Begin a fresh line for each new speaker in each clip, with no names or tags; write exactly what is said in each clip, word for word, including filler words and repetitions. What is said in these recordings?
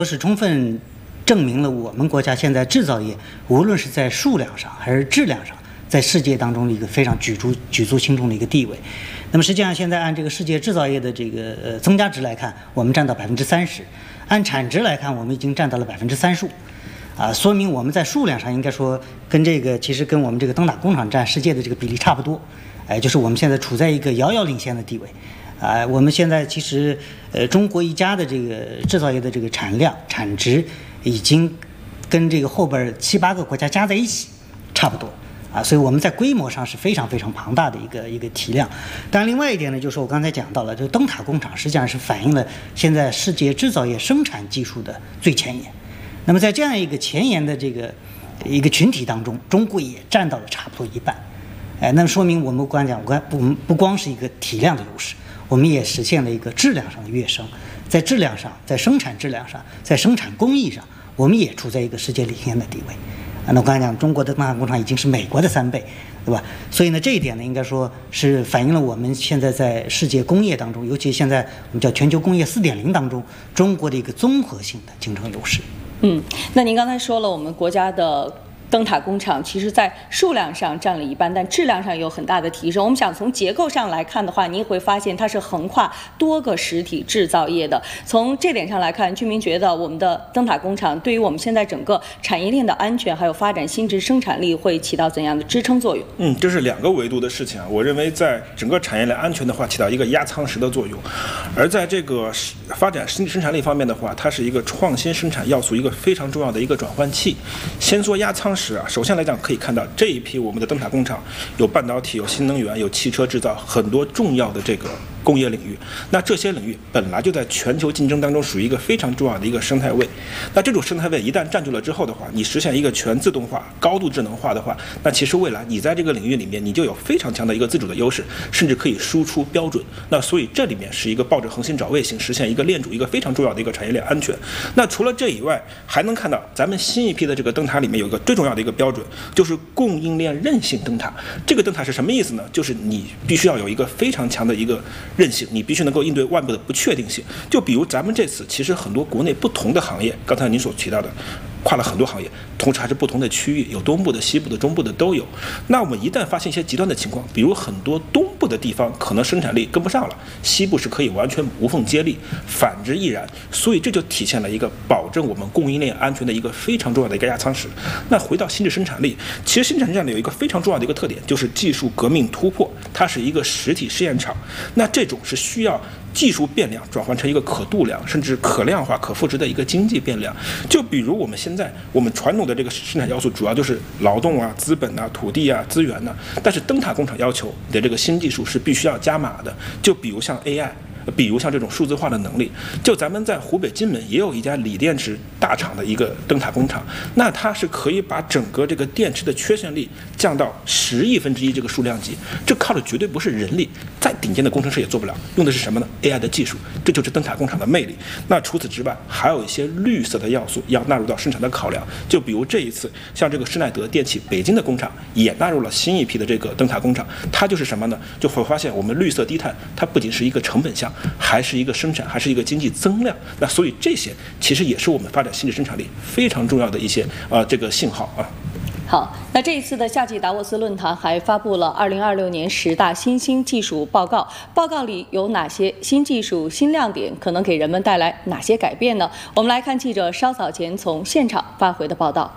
是充分证明了我们国家现在制造业无论是在数量上还是质量上，在世界当中的一个非常举足举足轻重的一个地位。那么实际上现在按这个世界制造业的这个呃增加值来看，我们占到百分之三十；按产值来看，我们已经占到了百分之三十五。啊，说明我们在数量上应该说跟这个其实跟我们这个灯塔工厂占世界的这个比例差不多。哎，就是我们现在处在一个遥遥领先的地位。啊，我们现在其实呃中国一家的这个制造业的这个产量产值已经跟这个后边七八个国家加在一起差不多。啊，所以我们在规模上是非常非常庞大的一个一个体量。但另外一点呢，就是我刚才讲到了，这个灯塔工厂实际上是反映了现在世界制造业生产技术的最前沿。那么在这样一个前沿的这个一个群体当中，中国也占到了差不多一半。哎，那么说明我们刚讲，我们不光是一个体量的优势，我们也实现了一个质量上的跃升。在质量上，在生产质量上，在生产工艺上，我们也处在一个世界领先的地位。那我刚才讲，中国的灯塔工厂已经是美国的三倍，对吧？所以呢，这一点呢，应该说是反映了我们现在在世界工业当中，尤其现在我们叫全球工业 四点零 当中，中国的一个综合性的竞争优势。
嗯，那您刚才说了，我们国家的灯塔工厂其实在数量上占了一半，但质量上有很大的提升。我们想从结构上来看的话，您会发现它是横跨多个实体制造业的。从这点上来看，居民觉得我们的灯塔工厂对于我们现在整个产业链的安全还有发展新质生产力会起到怎样的支撑作用？
嗯，这是两个维度的事情啊。我认为在整个产业链安全的话，起到一个压舱石的作用；而在这个发展新生产力方面的话，它是一个创新生产要素一个非常重要的一个转换器。先说压舱石啊，首先来讲可以看到这一批我们的灯塔工厂有半导体、有新能源、有汽车制造，很多重要的这个工业领域。那这些领域本来就在全球竞争当中属于一个非常重要的一个生态位。那这种生态位一旦占据了之后的话，你实现一个全自动化、高度智能化的话，那其实未来你在这个领域里面你就有非常强的一个自主的优势，甚至可以输出标准。那所以这里面是一个抱着恒心找卫星，实现一个链主一个非常重要的一个产业链安全。那除了这以外，还能看到咱们新一批的这个灯塔里面有一个最重要的一个标准，就是供应链韧性灯塔。这个灯塔是什么意思呢？就是你必须要有一个非常强的一个韧性，你必须能够应对外部的不确定性。就比如咱们这次其实很多国内不同的行业，刚才您所提到的跨了很多行业，同时还是不同的区域，有东部的、西部的、中部的都有。那我们一旦发现一些极端的情况，比如很多东部的地方可能生产力跟不上了，西部是可以完全无缝接力，反之亦然。所以这就体现了一个保证我们供应链安全的一个非常重要的一个压舱石。那回到新质生产力，其实新质生产力有一个非常重要的一个特点，就是技术革命突破，它是一个实体试验场。那这种是需要技术变量转换成一个可度量甚至可量化可复制的一个经济变量。就比如我们现在我们传统的这个生产要素主要就是劳动啊、资本啊、土地啊、资源啊，但是灯塔工厂要求你的这个新技术是必须要加码的。就比如像 A I，比如像这种数字化的能力，就咱们在湖北荆门也有一家锂电池大厂的一个灯塔工厂，那它是可以把整个这个电池的缺陷率降到十亿分之一这个数量级，这靠的绝对不是人力，再顶尖的工程师也做不了，用的是什么呢？ A I 的技术，这就是灯塔工厂的魅力。那除此之外，还有一些绿色的要素要纳入到生产的考量，就比如这一次像这个施耐德电器北京的工厂也纳入了新一批的这个灯塔工厂，它就是什么呢？就会发现我们绿色低碳，它不仅是一个成本项，还是一个生产，还是一个经济增量。那所以这些其实也是我们发展新质生产力非常重要的一些呃这个信号啊。
好，那这一次的夏季达沃斯论坛还发布了二零二六年十大新兴技术报告，报告里有哪些新技术、新亮点，可能给人们带来哪些改变呢？我们来看记者稍早前从现场发回的报道。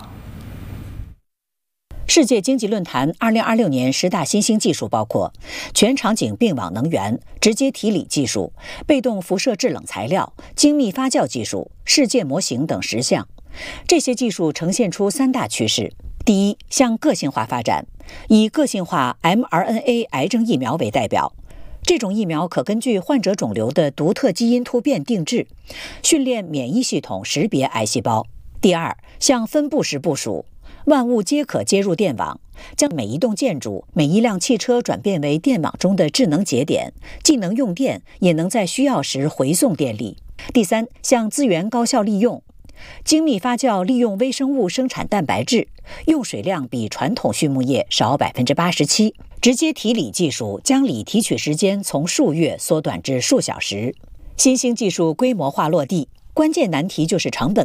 世界经济论坛二零二六年十大新兴技术包括全场景并网能源、直接提锂技术、被动辐射制冷材料、精密发酵技术、世界模型等十项。这些技术呈现出三大趋势：第一，向个性化发展，以个性化 mRNA 癌症疫苗为代表。这种疫苗可根据患者肿瘤的独特基因突变定制，训练免疫系统识别癌细胞。第二，向分布式部署，万物皆可接入电网，将每一栋建筑、每一辆汽车转变为电网中的智能节点，既能用电，也能在需要时回送电力。第三，向资源高效利用，精密发酵利用微生物生产蛋白质，用水量比传统畜牧业少 百分之八十七。 直接提锂技术将锂提取时间从数月缩短至数小时。新兴技术规模化落地， 关键难题就是成本